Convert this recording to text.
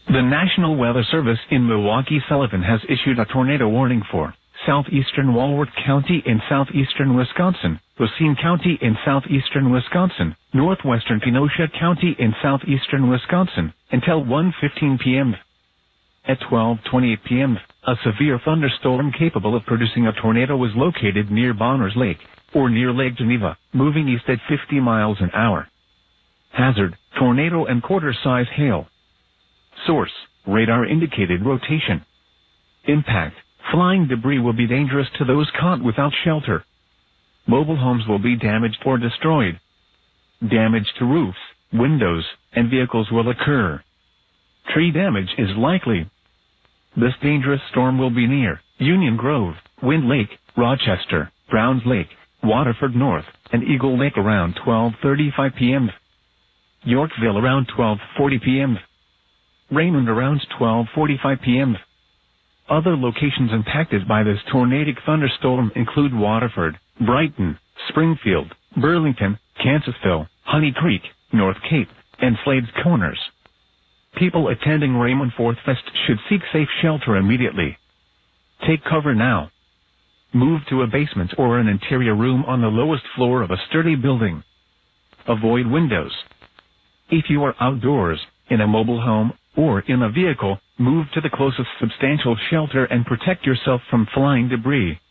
The National Weather Service in Milwaukee-Sullivan has issued a tornado warning for southeastern Walworth County in southeastern Wisconsin, Racine County in southeastern Wisconsin, northwestern Kenosha County in southeastern Wisconsin, until 1:15 p.m. At 12:28 p.m., a severe thunderstorm capable of producing a tornado was located near Bonners Lake, or near Lake Geneva, moving east at 50 miles an hour. Hazard, tornado and quarter-size hail. Source, radar indicated rotation. Impact, flying debris will be dangerous to those caught without shelter. Mobile homes will be damaged or destroyed. Damage to roofs, windows, and vehicles will occur. Tree damage is likely. This dangerous storm will be near Union Grove, Wind Lake, Rochester, Browns Lake, Waterford North, and Eagle Lake around 12:35 p.m. Yorkville around 12:40 p.m. Raymond around 12:45 p.m. Other locations impacted by this tornadic thunderstorm include Waterford, Brighton, Springfield, Burlington, Kansasville, Honey Creek, North Cape, and Slade's Corners. People attending Raymond 4th Fest should seek safe shelter immediately. Take cover now. Move to a basement or an interior room on the lowest floor of a sturdy building. Avoid windows. If you are outdoors, in a mobile home, or in a vehicle, move to the closest substantial shelter and protect yourself from flying debris.